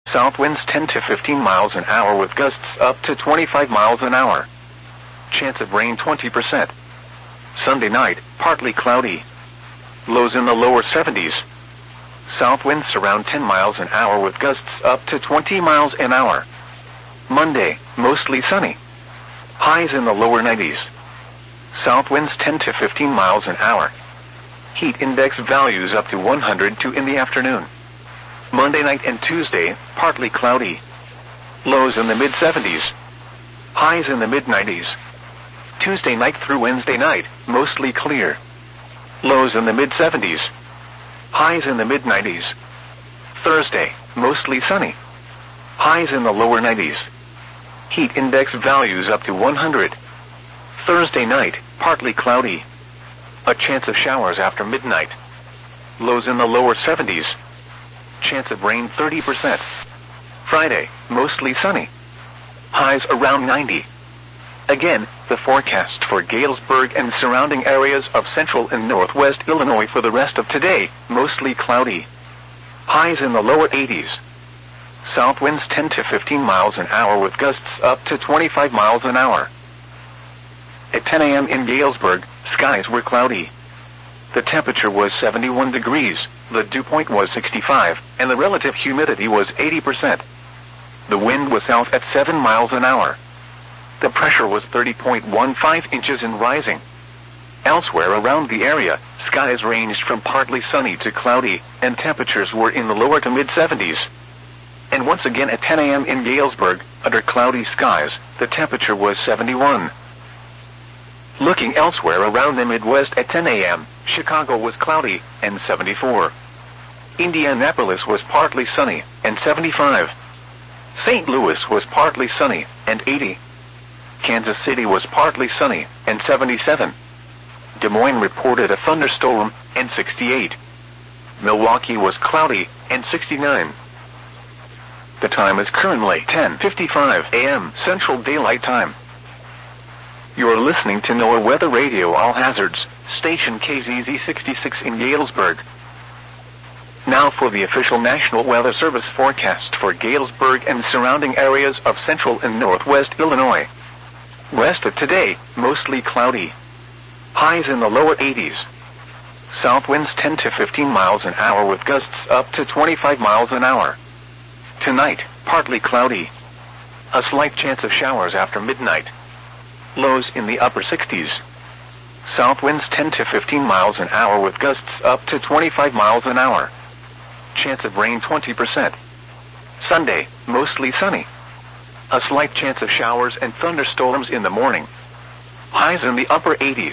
South winds 10 to 15 miles an hour with gusts up to 25 miles an hour. Chance of rain 20%. Sunday night, partly cloudy. Lows in the lower 70s. South winds around 10 miles an hour with gusts up to 20 miles an hour. Monday, mostly sunny. Highs in the lower 90s. South winds 10 to 15 miles an hour. Heat index values up to 102 in the afternoon. Monday night and Tuesday, partly cloudy. Lows in the mid-70s. Highs in the mid-90s. Tuesday night through Wednesday night, mostly clear. Lows in the mid-70s. Highs in the mid-90s. Thursday, mostly sunny. Highs in the lower 90s. Heat index values up to 100. Thursday night, partly cloudy. A chance of showers after midnight. Lows in the lower 70s. Chance of rain 30%. Friday, mostly sunny. Highs around 90. Again, the forecast for Galesburg and surrounding areas of central and northwest Illinois for the rest of today, mostly cloudy. Highs in the lower 80s. South winds 10 to 15 miles an hour with gusts up to 25 miles an hour. At 10 a.m. in Galesburg, skies were cloudy. The temperature was 71 degrees, the dew point was 65, and the relative humidity was 80%. The wind was south at 7 miles an hour. The pressure was 30.15 inches and rising. Elsewhere around the area, skies ranged from partly sunny to cloudy, and temperatures were in the lower to mid-70s. And once again at 10 a.m. in Galesburg, under cloudy skies, the temperature was 71. Looking elsewhere around the Midwest at 10 a.m., Chicago was cloudy and 74. Indianapolis was partly sunny and 75. St. Louis was partly sunny and 80. Kansas City was partly sunny and 77. Des Moines reported a thunderstorm and 68. Milwaukee was cloudy and 69. The time is currently 10:55 a.m. Central Daylight Time. You are listening to NOAA Weather Radio All Hazards, station KZZ 66 in Galesburg. Now for the official National Weather Service forecast for Galesburg and surrounding areas of central and northwest Illinois. Rest of today, mostly cloudy. Highs in the lower 80s. South winds 10 to 15 miles an hour with gusts up to 25 miles an hour. Tonight, partly cloudy. A slight chance of showers after midnight. Lows in the upper 60s. South winds 10 to 15 miles an hour with gusts up to 25 miles an hour. Chance of rain 20%. Sunday, mostly sunny. A slight chance of showers and thunderstorms in the morning. Highs in the upper 80s.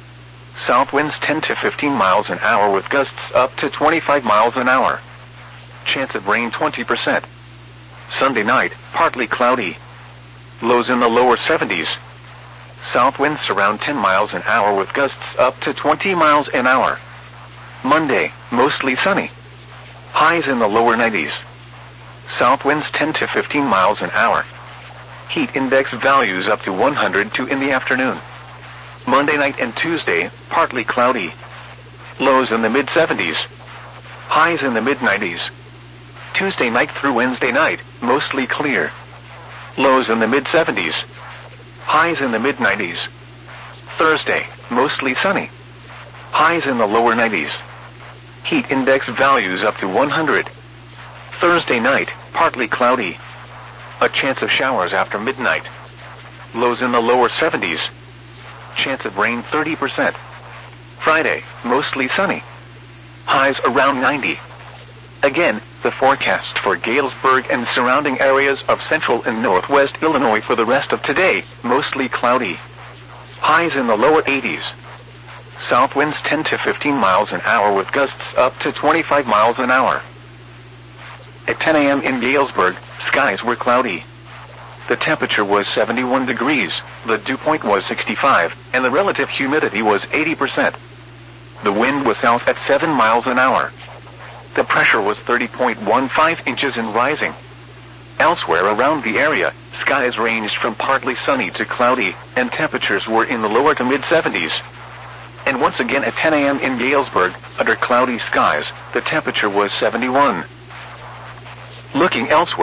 South winds 10 to 15 miles an hour with gusts up to 25 miles an hour. Chance of rain 20%. Sunday night, partly cloudy. Lows in the lower 70s. South winds around 10 miles an hour with gusts up to 20 miles an hour. Monday, mostly sunny. Highs in the lower 90s. South winds 10 to 15 miles an hour. Heat index values up to 102 in the afternoon. Monday night and Tuesday, partly cloudy. Lows in the mid-70s. Highs in the mid-90s. Tuesday night through Wednesday night, mostly clear. Lows in the mid-70s. Highs in the mid-90s. Thursday, mostly sunny. Highs in the lower 90s. Heat index values up to 100. Thursday night, partly cloudy. A chance of showers after midnight. Lows in the lower 70s. Chance of rain 30%. Friday, mostly sunny. Highs around 90. Again, the forecast for Galesburg and surrounding areas of central and northwest Illinois for the rest of today, mostly cloudy. Highs in the lower 80s. South winds 10 to 15 miles an hour with gusts up to 25 miles an hour. At 10 a.m. in Galesburg, skies were cloudy. The temperature was 71 degrees, the dew point was 65, and the relative humidity was 80%. The wind was south at 7 miles an hour. The pressure was 30.15 inches and rising. Elsewhere around the area, skies ranged from partly sunny to cloudy, and temperatures were in the lower to mid-70s. And once again at 10 a.m. in Galesburg, under cloudy skies, the temperature was 71. Looking elsewhere,